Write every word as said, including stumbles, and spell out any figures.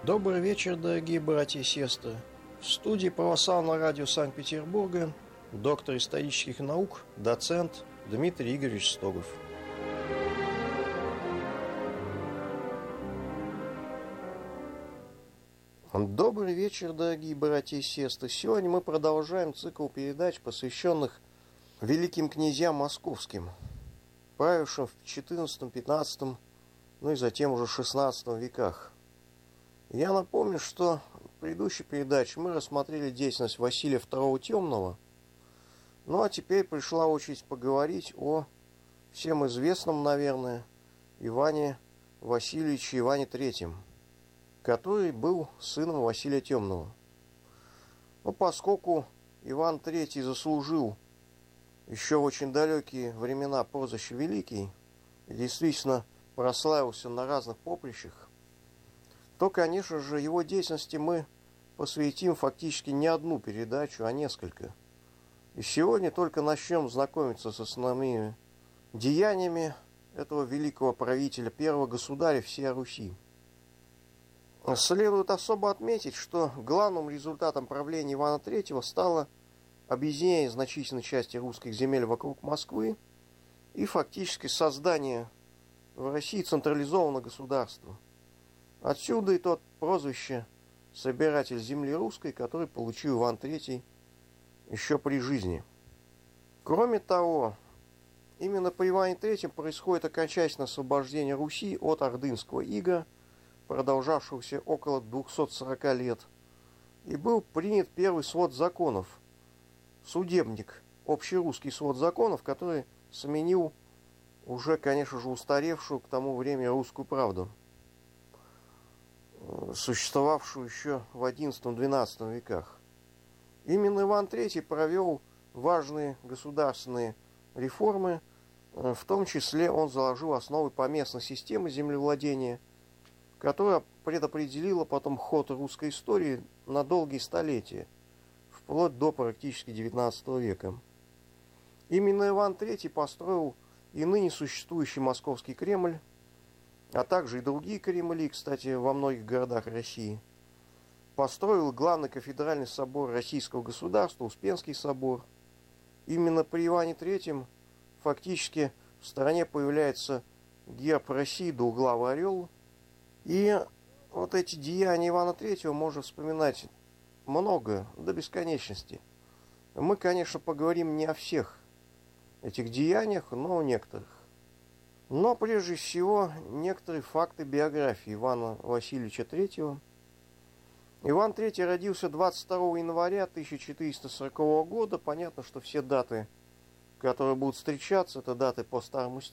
Добрый вечер, дорогие братья и сестры. В студии Православного радио Санкт-Петербурга доктор исторических наук, доцент Дмитрий Игоревич Стогов. Добрый вечер, дорогие братья и сестры. Сегодня мы продолжаем цикл передач, посвященных великим князьям московским, правившим в четырнадцатом, пятнадцатом, ну и затем уже шестнадцатом веках. Я напомню, что в предыдущей передаче мы рассмотрели деятельность Василия второго Темного. Ну а теперь пришла очередь поговорить о всем известном, наверное, Иване Васильевиче Иване третьем, который был сыном Василия Темного. Но поскольку Иван третий заслужил еще в очень далекие времена прозвище Великий и действительно прославился на разных поприщах, то, конечно же, его деятельности мы посвятим фактически не одну передачу, а несколько. И сегодня только начнем знакомиться с основными деяниями этого великого правителя, первого государя всей Руси. Следует особо отметить, что главным результатом правления Ивана третьего стало объединение значительной части русских земель вокруг Москвы и фактически создание в России централизованного государства. Отсюда и тот прозвище «собиратель земли русской», который получил Иван третий еще при жизни. Кроме того, именно при Иване третьем происходит окончательное освобождение Руси от ордынского ига, продолжавшегося около двухсот сорока лет, и был принят первый свод законов, судебник, общерусский свод законов, который сменил уже, конечно же, устаревшую к тому времени «Русскую правду», существовавшую еще в одиннадцатом-двенадцатом веках. Именно Иван третий провел важные государственные реформы, в том числе он заложил основы поместной системы землевладения, которая предопределила потом ход русской истории на долгие столетия, вплоть до практически девятнадцатого века. Именно Иван третий построил и ныне существующий Московский Кремль, а также и другие Кремли, кстати, во многих городах России. Построил главный кафедральный собор российского государства, Успенский собор. Именно при Иване третьем фактически в стране появляется герб России, двуглавый орел. И вот эти деяния Ивана третьего можно вспоминать много, до бесконечности. Мы, конечно, поговорим не о всех этих деяниях, но о некоторых. Но прежде всего некоторые факты биографии Ивана Васильевича третьего. Иван третий родился двадцать второго января тысяча четыреста сорокового года. Понятно, что все даты, которые будут встречаться, это даты по старому стилю.